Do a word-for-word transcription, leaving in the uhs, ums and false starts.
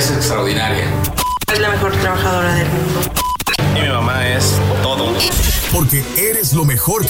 es extraordinaria. Es la mejor trabajadora del mundo. Y mi mamá es todo. Porque eres lo mejor